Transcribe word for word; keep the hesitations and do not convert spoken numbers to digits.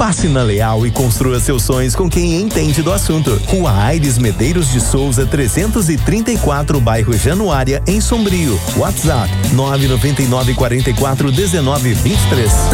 Passe na Leal e construa seus sonhos com quem entende do assunto. Rua Aires Medeiros de Souza, trezentos e trinta e quatro, bairro Januária, em Sombrio. WhatsApp nove nove nove, quatro quatro um nove, dois nove dois três.